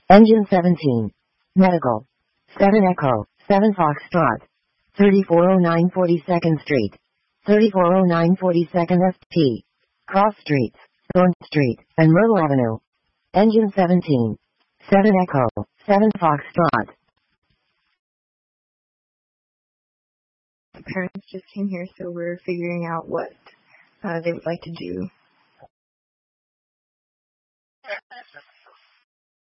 Engine 17. Medical. 7 Echo, 7 Foxtrot. 3409 42nd Street. 3409 42nd ST. Cross Streets, Thorn Street, and Myrtle Avenue. Engine 17. 7 Echo, 7 Foxtrot. The parents just came here, so we're figuring out what they would like to do